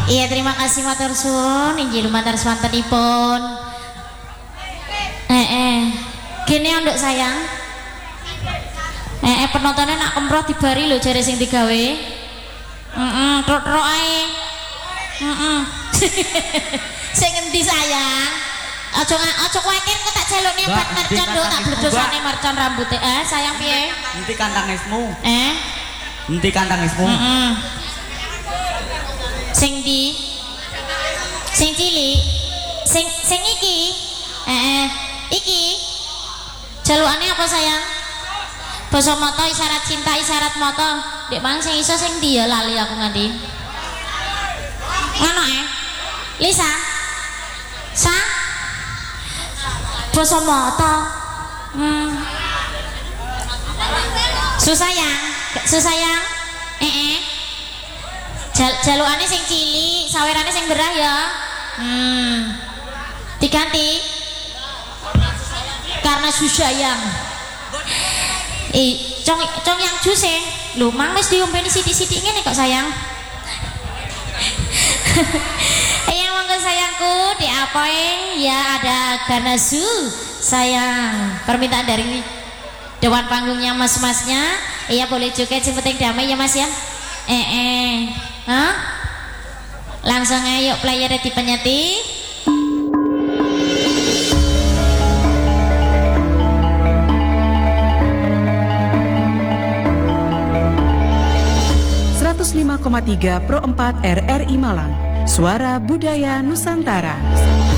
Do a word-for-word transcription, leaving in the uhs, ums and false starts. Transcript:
Iya, terima kasih matur suwun, inggih lumantar swantenipun. Eh eh. Gini ondok sayang. Eh eh penontonnya nak kemproh dibari lho jare sing digawe. Heeh, trok-trok ae. Heeh. Sing endi sayang? Aja aja kuwatir kok tak jalukne obat mercon lho, tak bledosane mercon rambute. Eh, sayang piye? Endi kantangismu? Eh? Endi kantangismu? Heeh. Sing di sing cilik sing sing iki eh, eh iki jalukane apa sayang? Basa mata isyarat cinta isyarat mata dek mang sing iso sing ndi ya lali aku nganti ngono eh Lisa sa basa mata hmm. Susayang susayang eh eh Jal jalukane sing cilik, sawerane sing berah ya. Hmm. Diganti. Karena susayang. Eh, cong cong yang jus e. Lho, mang wis diombeni sithik-sithik ngene kok sayang. Eh, monggo sayangku, diapain? Ya ada karena su sayang. Permintaan dari dewan panggungnya mas-masnya. Iya boleh joget sing penting damai ya Mas ya. Eh eh. Hah? Langsung ayo player dipenyeti. seratus lima koma tiga Pro empat R R I Malang. Suara Budaya Nusantara.